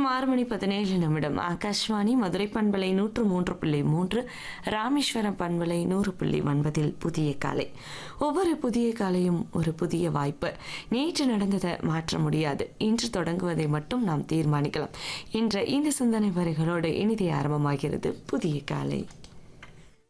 நேரம் 6:17 ஆகாஷ்வாணி மதுரை பண்பலை 103.3, ராமேஸ்வரம் பண்பலை 100.9 புதிய காலை. ஒவ்வொரு புதிய காலையும் ஒரு புதிய வாய்ப்பு. நேற்று நடந்ததை மாற்ற முடியாது, இன்று தொடங்குவதை மட்டும் நாம் தீர்மானிக்கலாம் என்ற இந்த சிந்தனை வரிகளோடு இனிதே ஆரம்பமாகிறது புதிய காலை.